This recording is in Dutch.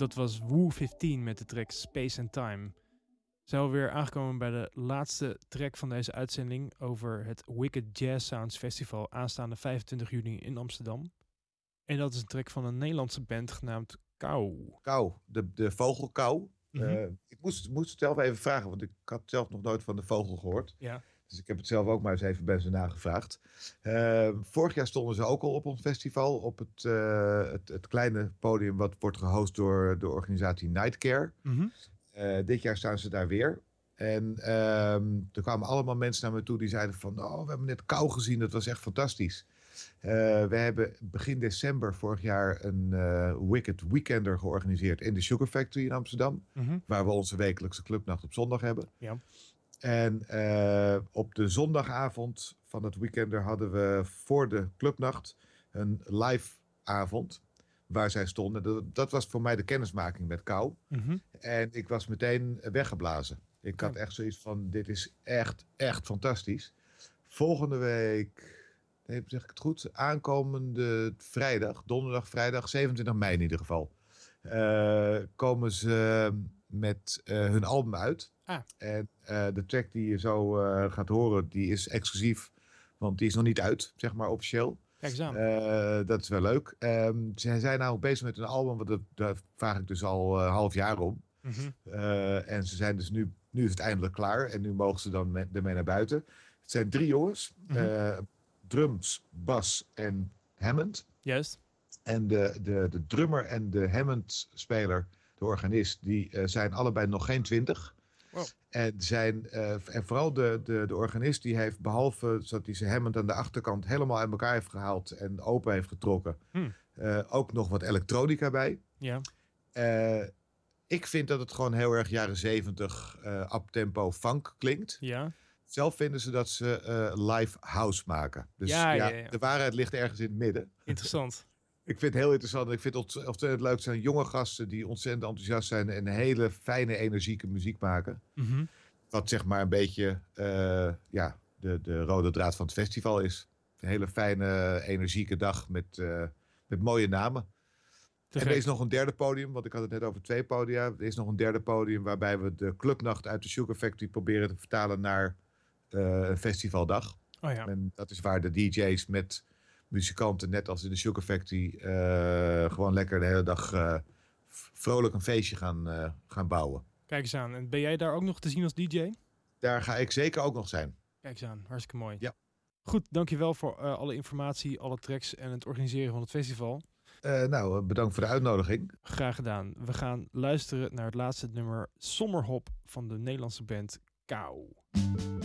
Dat was Wu 15 met de track Space and Time. Zijn we weer aangekomen bij de laatste track van deze uitzending over het Wicked Jazz Sounds Festival aanstaande 25 juni in Amsterdam. En dat is een track van een Nederlandse band genaamd Kou. Kou, de vogelkou. Mhm. Ik moest het zelf even vragen, want ik had zelf nog nooit van de vogel gehoord. Ja. Dus ik heb het zelf ook maar eens even bij ze nagevraagd. Vorig jaar stonden ze ook al op ons festival. Op het kleine podium wat wordt gehost door de organisatie Nightcare. Mm-hmm. Dit jaar staan ze daar weer. En er kwamen allemaal mensen naar me toe die zeiden van... we hebben net Kou gezien, dat was echt fantastisch. We hebben begin december vorig jaar een Wicked Weekender georganiseerd... in de Sugar Factory in Amsterdam. Mm-hmm. Waar we onze wekelijkse clubnacht op zondag hebben. Ja. En op de zondagavond van het Weekender hadden we voor de clubnacht een live avond waar zij stonden. Dat was voor mij de kennismaking met Kou. Mm-hmm. En ik was meteen weggeblazen. Ik had echt zoiets van, dit is echt, echt fantastisch. Volgende week, zeg ik het goed, aankomende vrijdag, donderdag, vrijdag, 27 mei in ieder geval, komen ze met hun album uit. En de track die je zo gaat horen, die is exclusief, want die is nog niet uit, zeg maar officieel. Kijk eens aan. Dat is wel leuk. Ze zijn nou bezig met een album, want daar vraag ik dus al half jaar om. Mm-hmm. En ze zijn dus nu is het eindelijk klaar en nu mogen ze dan ermee naar buiten. Het zijn 3 jongens, drums, bas en Hammond. Juist. En de drummer en de Hammond-speler, de organist, die zijn allebei nog geen 20. Wow. En vooral de organist, die heeft behalve dat hij zijn Hammond aan de achterkant helemaal uit elkaar heeft gehaald en open heeft getrokken, ook nog wat elektronica bij. Ja. Ik vind dat het gewoon heel erg jaren 70 uptempo funk klinkt. Ja. Zelf vinden ze dat ze live house maken. Dus ja. De waarheid ligt ergens in het midden. Interessant. Ik vind het heel interessant. Ik vind het ontzettend leuk. Het zijn jonge gasten die ontzettend enthousiast zijn en hele fijne, energieke muziek maken. Mm-hmm. Wat zeg maar een beetje de rode draad van het festival is. Een hele fijne, energieke dag met mooie namen. En er is nog een derde podium, want ik had het net over 2 podia. Er is nog een derde podium waarbij we de clubnacht uit de Sugar Factory proberen te vertalen naar een festivaldag. Oh ja. En dat is waar de DJ's met muzikanten, net als in de Sugar Factory, gewoon lekker de hele dag vrolijk een feestje gaan bouwen. Kijk eens aan. En ben jij daar ook nog te zien als DJ? Daar ga ik zeker ook nog zijn. Kijk eens aan. Hartstikke mooi. Ja. Goed, dankjewel voor alle informatie, alle tracks en het organiseren van het festival. Bedankt voor de uitnodiging. Graag gedaan. We gaan luisteren naar het laatste nummer Sommerhop van de Nederlandse band Kou.